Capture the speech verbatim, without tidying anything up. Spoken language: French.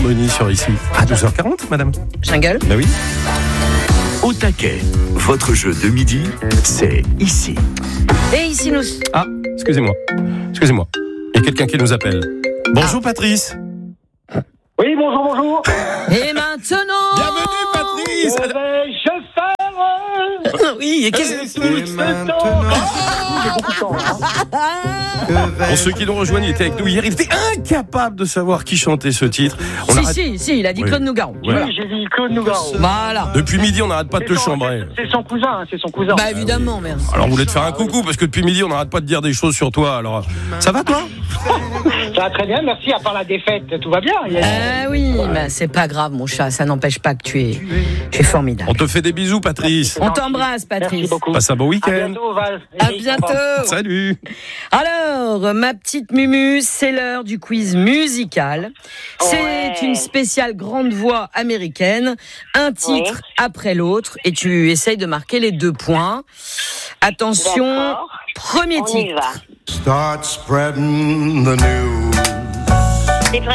Harmonie sur ici. À douze heures quarante, madame. Jungle. Bah oui. Au taquet, votre jeu de midi, c'est ici. Et ici nous... Ah, excusez-moi. Excusez-moi. Il y a quelqu'un qui nous appelle. Bonjour, Patrice. Oui, bonjour, bonjour. Et maintenant... Bienvenue, Patrice. Que vais-je faire? Oui, et qu'est-ce que... Tout ce temps. J'ai beaucoup de temps, hein. Pour ceux qui nous rejoignent, il était avec nous hier. Il était incapable de savoir qui chantait ce titre. On Si, arrête- si, si, il a dit Oui. Claude Nougaro. Ouais. Oui, j'ai dit Claude Nougaro. Voilà. Depuis midi, on n'arrête pas de te C'est son- chambrer. C'est son cousin, hein, c'est son cousin. Bah évidemment, merde. Alors, on voulait te faire un coucou parce que depuis midi, on n'arrête pas de dire des choses sur toi. Alors, ça va, toi? Ça va très bien, merci. À part la défaite, tout va bien. Il y a- Ah oui, bah c'est pas grave, mon chat, ça n'empêche pas que tu es, tu es formidable. On te fait des bisous, Patrice. On t'embrasse, Merci Patrice. beaucoup. Passe un bon À week-end. bientôt, Val. À Eric, au revoir. bientôt. Salut. Alors, ma petite Mumu, c'est l'heure du quiz musical. C'est Ouais. une spéciale grande voix américaine, un titre après l'autre, et tu essayes de marquer les deux points. Attention, D'accord. premier On y titre. va. Start spreading the news.